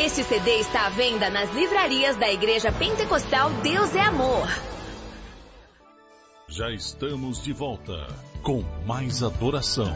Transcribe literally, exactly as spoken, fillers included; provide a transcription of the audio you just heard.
Este C D está à venda nas livrarias da Igreja Pentecostal Deus é Amor. Já estamos de volta com mais adoração.